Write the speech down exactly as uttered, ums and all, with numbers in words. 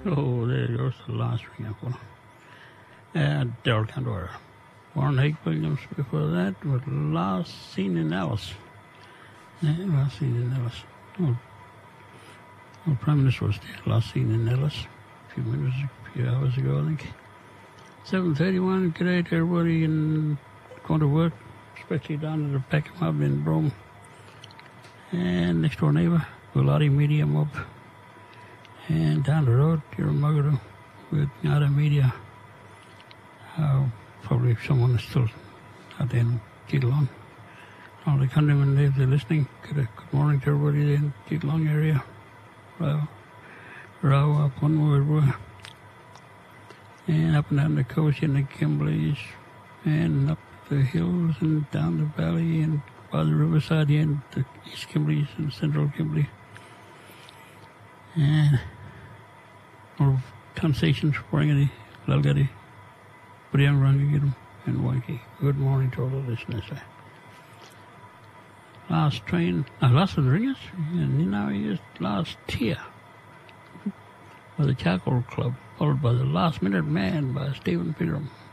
Oh, there goes the last ring up one. Uh, Daryl Candora. Warren Hake Williams before that was last seen in Alice. Yeah, last seen in Alice. Oh, well, Prime Minister was there, last seen in Alice. A few minutes, a few hours ago, I think. seven thirty-one, good day to everybody and going to work, especially down at the Peckham Hub in Brome. And next door neighbour, Gulati Media Mob. And down the road, here in Muggerow with Ngada Media. Uh, probably if someone is still out there in Geelong. All the countrymen there, if they're listening, good, uh, good morning to everybody there in the Geelong area. Rao, Rao up one word were. And up and down the coast in the Kimberleys, and up the hills and down the valley and by the riverside and the East Kimberleys and Central Kimberley. And more conversations for Angadi, Lalgadi, Brian Rangigirum, and Wanky. Good morning to all the listeners. Last train, uh, last of the ringers, and now here's last tier by the Charcoal Club, followed by the Last Minute Man by Stephen Peterham.